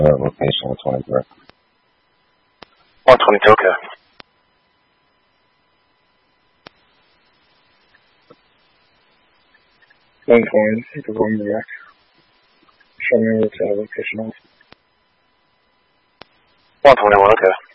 Location 23. 122, okay. Perform direct. Show me what's location off. 121, okay.